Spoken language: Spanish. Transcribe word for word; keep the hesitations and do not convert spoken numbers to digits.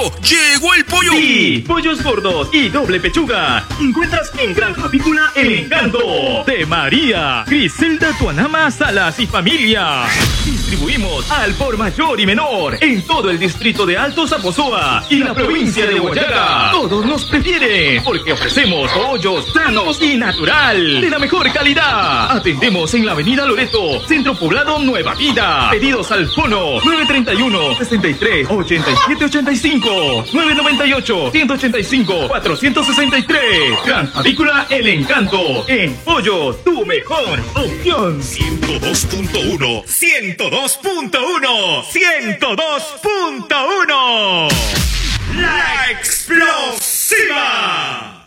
¡Llegó el pollo! Sí, pollos gordos y doble pechuga. Encuentras en Granja Avícola El Encanto de María, Griselda Tuanama Salas y familia. Distribuimos al por mayor y menor en todo el distrito de Alto Zaposoa y la provincia de Huallaga. Todos nos prefieren porque ofrecemos pollos sanos y natural de la mejor calidad. Atendemos en la avenida Loreto, Centro Poblado Nueva Vida. Pedidos al fono nueve treinta y uno, sesenta y tres, ochenta y siete ochenta y cinco, nueve noventa y ocho, ciento ochenta y cinco, cuatrocientos sesenta y tres. Granja Avícola El Encanto. En pollo, tu mejor opción. ciento dos punto uno, ciento dos punto uno, ciento dos punto uno. La explosiva.